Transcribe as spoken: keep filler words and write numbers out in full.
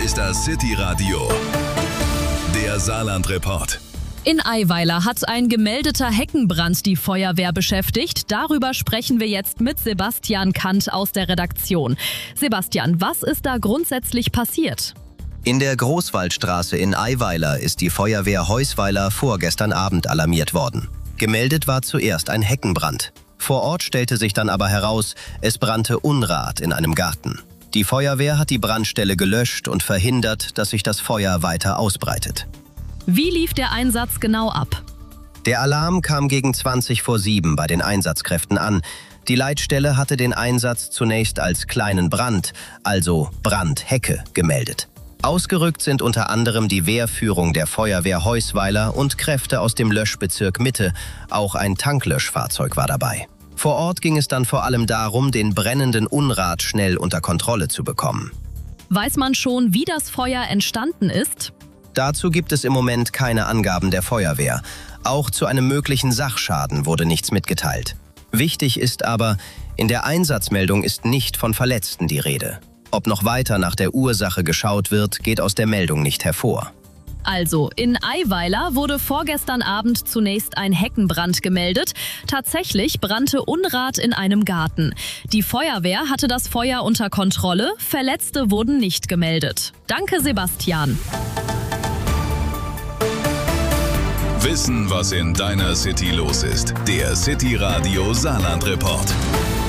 ist das City Radio, der Saarland-Report. In Eiweiler hat ein gemeldeter Heckenbrand die Feuerwehr beschäftigt. Darüber sprechen wir jetzt mit Sebastian Kant aus der Redaktion. Sebastian, was ist da grundsätzlich passiert? In der Großwaldstraße in Eiweiler ist die Feuerwehr Heusweiler vorgestern Abend alarmiert worden. Gemeldet war zuerst ein Heckenbrand. Vor Ort stellte sich dann aber heraus, es brannte Unrat in einem Garten. Die Feuerwehr hat die Brandstelle gelöscht und verhindert, dass sich das Feuer weiter ausbreitet. Wie lief der Einsatz genau ab? Der Alarm kam gegen zwanzig vor sieben bei den Einsatzkräften an. Die Leitstelle hatte den Einsatz zunächst als kleinen Brand, also Brandhecke, gemeldet. Ausgerückt sind unter anderem die Wehrführung der Feuerwehr Heusweiler und Kräfte aus dem Löschbezirk Mitte. Auch ein Tanklöschfahrzeug war dabei. Vor Ort ging es dann vor allem darum, den brennenden Unrat schnell unter Kontrolle zu bekommen. Weiß man schon, wie das Feuer entstanden ist? Dazu gibt es im Moment keine Angaben der Feuerwehr. Auch zu einem möglichen Sachschaden wurde nichts mitgeteilt. Wichtig ist aber, in der Einsatzmeldung ist nicht von Verletzten die Rede. Ob noch weiter nach der Ursache geschaut wird, geht aus der Meldung nicht hervor. Also, in Eiweiler wurde vorgestern Abend zunächst ein Heckenbrand gemeldet. Tatsächlich brannte Unrat in einem Garten. Die Feuerwehr hatte das Feuer unter Kontrolle, Verletzte wurden nicht gemeldet. Danke, Sebastian. Wissen, was in deiner City los ist. Der City Radio Saarland-Report.